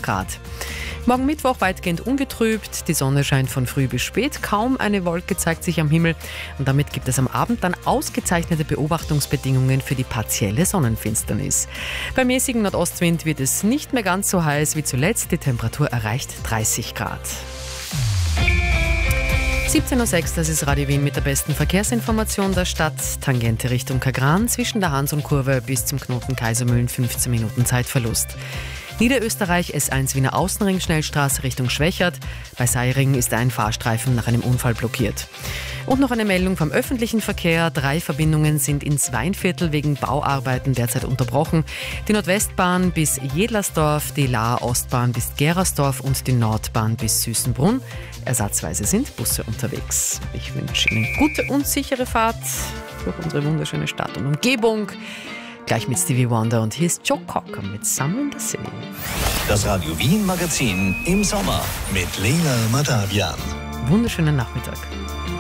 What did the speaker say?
11 Grad. Morgen Mittwoch weitgehend ungetrübt, die Sonne scheint von früh bis spät, kaum eine Wolke zeigt sich am Himmel und damit gibt es am Abend dann ausgezeichnete Beobachtungsbedingungen für die partielle Sonnenfinsternis. Beim mäßigen Nordostwind wird es nicht mehr ganz so heiß wie zuletzt, die Temperatur erreicht 30 Grad. 17.06 Uhr, das ist Radio Wien mit der besten Verkehrsinformation der Stadt. Tangente Richtung Kagran, zwischen der Hans-und-Kurve bis zum Knoten Kaisermühlen 15 Minuten Zeitverlust. Niederösterreich S1 Wiener Außenring Schnellstraße Richtung Schwächert. Bei Seiring ist ein Fahrstreifen nach einem Unfall blockiert. Und noch eine Meldung vom öffentlichen Verkehr. 3 Verbindungen sind ins Weinviertel wegen Bauarbeiten derzeit unterbrochen. Die Nordwestbahn bis Jedlersdorf, die Laer Ostbahn bis Gerersdorf und die Nordbahn bis Süßenbrunn. Ersatzweise sind Busse unterwegs. Ich wünsche Ihnen gute und sichere Fahrt durch unsere wunderschöne Stadt und Umgebung. Gleich mit Stevie Wonder und hier ist Joe Cocker mit Summer in the City. Das Radio Wien Magazin im Sommer mit Leila Madavian. Wunderschönen Nachmittag.